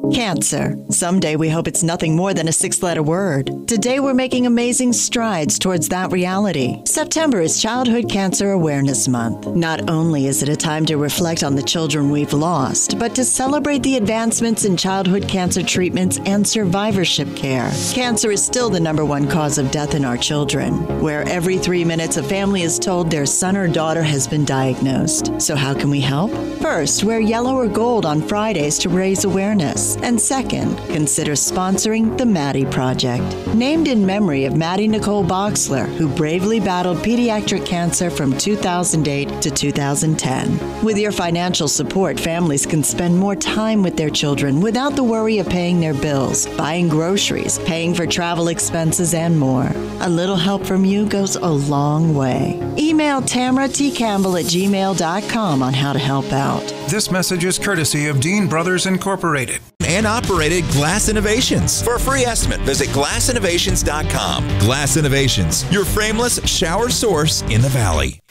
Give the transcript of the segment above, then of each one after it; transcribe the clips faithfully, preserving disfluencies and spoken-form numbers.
Cancer. Someday we hope it's nothing more than a six-letter word. Today we're making amazing strides towards that reality. September is Childhood Cancer Awareness Month. Not only is it a time to reflect on the children we've lost, but to celebrate the advancements in childhood cancer treatments and survivorship care. Cancer is still the number one cause of death in our children, where every three minutes a family is told their son or daughter has been diagnosed. So how can we help? First, wear yellow or gold on Fridays to raise awareness. And second, consider sponsoring the Maddie Project. Named in memory of Maddie Nicole Boxler, who bravely battled pediatric cancer from two thousand eight to two thousand ten. With your financial support, families can spend more time with their children without the worry of paying their bills, buying groceries, paying for travel expenses, and more. A little help from you goes a long way. Email Tamara T. Campbell at gmail dot com on how to help out. This message is courtesy of Dean Brothers Incorporated and operated Glass Innovations. For a free estimate, visit glass innovations dot com. Glass Innovations, your frameless shower source in the Valley.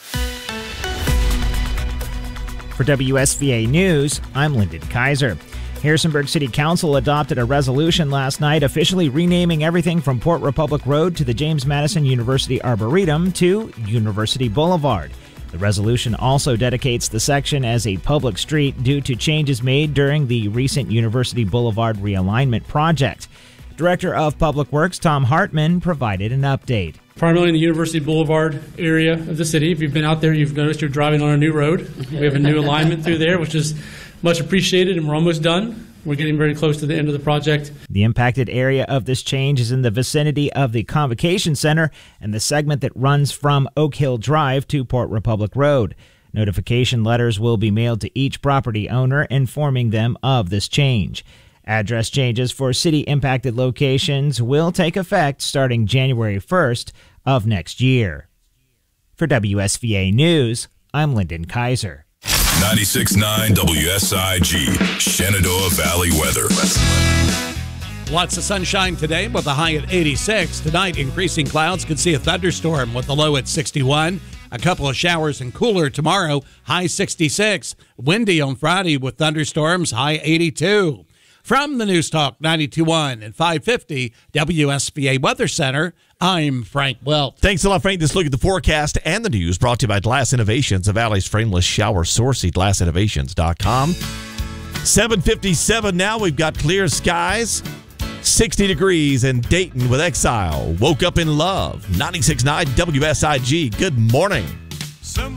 For W S V A News, I'm Lyndon Kaiser. Harrisonburg City Council adopted a resolution last night officially renaming everything from Port Republic Road to the James Madison University Arboretum to University Boulevard. The resolution also dedicates the section as a public street due to changes made during the recent University Boulevard realignment project. Director of Public Works Tom Hartman provided an update. Primarily in the University Boulevard area of the city. If you've been out there, you've noticed you're driving on a new road. We have a new alignment through there, which is much appreciated, and we're almost done. We're getting very close to the end of the project. The impacted area of this change is in the vicinity of the Convocation Center and the segment that runs from Oak Hill Drive to Port Republic Road. Notification letters will be mailed to each property owner informing them of this change. Address changes for city-impacted locations will take effect starting January first of next year. For W S V A News, I'm Lyndon Kaiser. ninety-six point nine W S I G, Shenandoah Valley weather. Lots of sunshine today with a high at eighty-six. Tonight, increasing clouds could see a thunderstorm with a low at sixty-one. A couple of showers and cooler tomorrow, high sixty-six. Windy on Friday with thunderstorms, high eighty-two. From the News Talk ninety-two point one and five fifty W S V A Weather Center, I'm Frank Welch. Thanks a lot, Frank. This look at the forecast and the news brought to you by Glass Innovations, the Valley's frameless shower source at glass innovations dot com. seven fifty-seven now. We've got clear skies, sixty degrees in Dayton with Exile. Woke up in love. ninety-six point nine W S I G. Good morning.